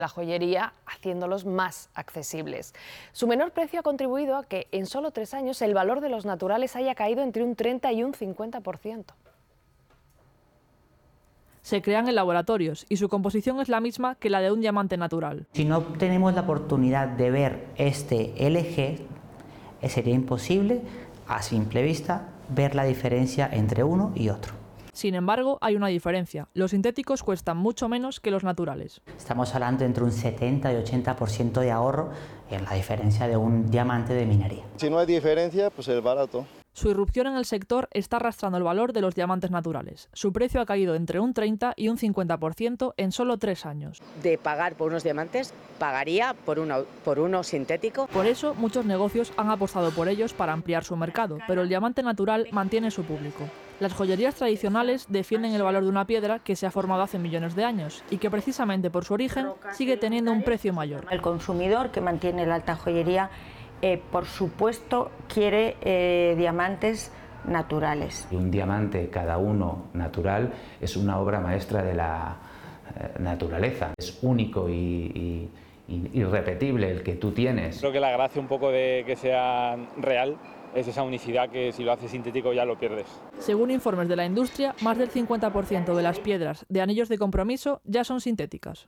la joyería, haciéndolos más accesibles. Su menor precio ha contribuido a que en solo 3 años el valor de los naturales haya caído entre un 30 y un 50%. Se crean en laboratorios y su composición es la misma que la de un diamante natural. Si no tenemos la oportunidad de ver este LG, sería imposible a simple vista ver la diferencia entre uno y otro. Sin embargo, hay una diferencia. Los sintéticos cuestan mucho menos que los naturales. Estamos hablando entre un 70 y 80% de ahorro en la diferencia de un diamante de minería. Si no hay diferencia, pues es barato. Su irrupción en el sector está arrastrando el valor de los diamantes naturales. Su precio ha caído entre un 30 y un 50% en solo 3 años. De pagar por unos diamantes, pagaría por uno sintético. Por eso, muchos negocios han apostado por ellos para ampliar su mercado, pero el diamante natural mantiene su público. Las joyerías tradicionales defienden el valor de una piedra que se ha formado hace millones de años y que precisamente por su origen sigue teniendo un precio mayor. El consumidor que mantiene la alta joyería por supuesto quiere diamantes naturales. Un diamante, cada uno natural, es una obra maestra de la naturaleza. Es único y irrepetible el que tú tienes. Creo que la gracia un poco de que sea real es esa unicidad que si lo haces sintético ya lo pierdes. Según informes de la industria, más del 50% de las piedras de anillos de compromiso ya son sintéticas.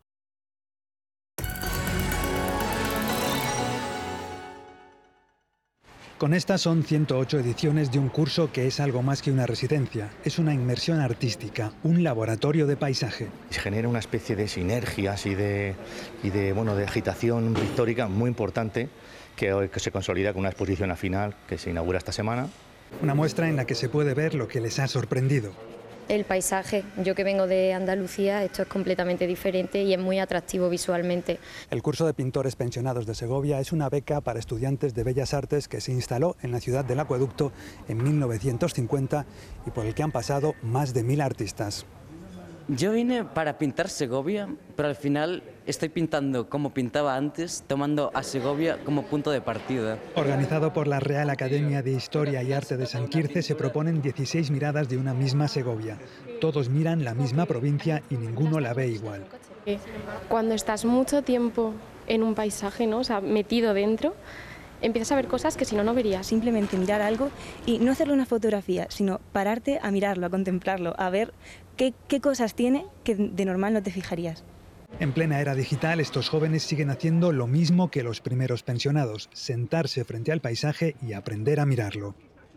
Con estas son 108 ediciones de un curso que es algo más que una residencia. Es una inmersión artística, un laboratorio de paisaje. Se genera una especie de sinergias y de agitación pictórica muy importante que se consolida con una exposición al final que se inaugura esta semana. Una muestra en la que se puede ver lo que les ha sorprendido. El paisaje, yo que vengo de Andalucía, esto es completamente diferente y es muy atractivo visualmente. El curso de pintores pensionados de Segovia es una beca para estudiantes de Bellas Artes que se instaló en la ciudad del Acueducto en 1950 y por el que han pasado más de 1000 artistas. Yo vine para pintar Segovia, pero al final estoy pintando como pintaba antes, tomando a Segovia como punto de partida. Organizado por la Real Academia de Historia y Arte de San Quirce, se proponen 16 miradas de una misma Segovia. Todos miran la misma provincia y ninguno la ve igual. Cuando estás mucho tiempo en un paisaje, ¿no? O sea, metido dentro, empiezas a ver cosas que si no, no verías. Simplemente mirar algo y no hacerle una fotografía, sino pararte a mirarlo, a contemplarlo, a ver qué cosas tiene que de normal no te fijarías. En plena era digital, estos jóvenes siguen haciendo lo mismo que los primeros pensionados, sentarse frente al paisaje y aprender a mirarlo.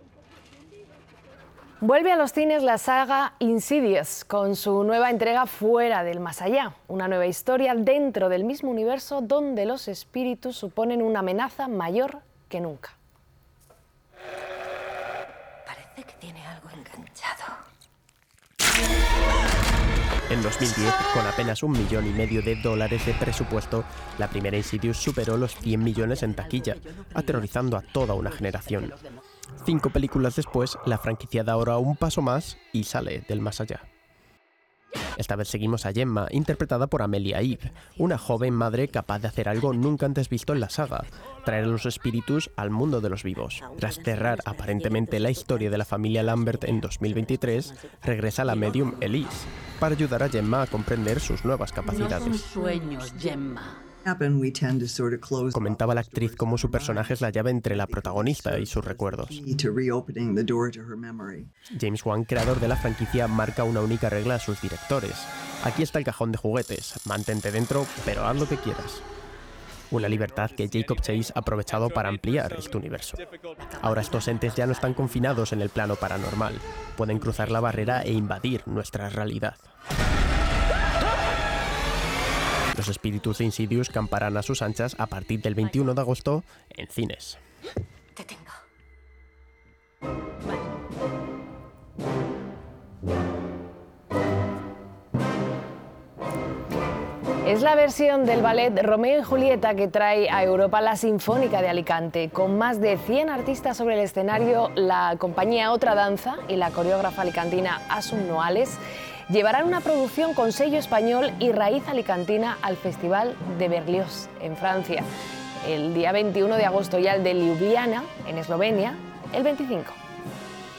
Vuelve a los cines la saga Insidious con su nueva entrega Fuera del Más Allá, una nueva historia dentro del mismo universo donde los espíritus suponen una amenaza mayor que nunca. Parece que tiene algo enganchado. En 2010, con apenas $1,5 millones de presupuesto, la primera Insidious superó los 100 millones en taquilla, aterrorizando a toda una generación. 5 películas después, la franquicia da ahora un paso más y sale del más allá. Esta vez seguimos a Gemma, interpretada por Amelia Eve, una joven madre capaz de hacer algo nunca antes visto en la saga, traer a los espíritus al mundo de los vivos. Tras cerrar aparentemente la historia de la familia Lambert en 2023, regresa la medium Elise, para ayudar a Gemma a comprender sus nuevas capacidades. No son sueños, Gemma. Comentaba la actriz cómo su personaje es la llave entre la protagonista y sus recuerdos. James Wan, creador de la franquicia, marca una única regla a sus directores. Aquí está el cajón de juguetes, mantente dentro, pero haz lo que quieras. Una libertad que Jacob Chase ha aprovechado para ampliar este universo. Ahora estos entes ya no están confinados en el plano paranormal, pueden cruzar la barrera e invadir nuestra realidad. Los espíritus de Insidious camparán a sus anchas a partir del 21 de agosto en cines. Te tengo. Es la versión del ballet Romeo y Julieta que trae a Europa la Sinfónica de Alicante. Con más de 100 artistas sobre el escenario, la compañía Otra Danza y la coreógrafa alicantina Asun Noales llevarán una producción con sello español y raíz alicantina al Festival de Berlioz, en Francia, el día 21 de agosto y al de Ljubljana, en Eslovenia, el 25.